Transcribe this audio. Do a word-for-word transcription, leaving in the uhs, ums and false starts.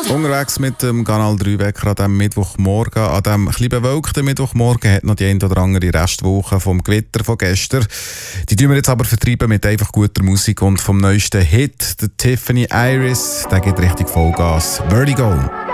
Unterwegs mit dem Kanal drei Wecker an diesem Mittwochmorgen. An diesem etwas bewölkten Mittwochmorgen hat noch die eine oder andere Restwoche vom Gewitter von gestern. Die tun wir jetzt aber vertreiben mit einfach guter Musik und vom neuesten Hit, der Tiffany Iris. Der geht richtig Vollgas. Vertigo.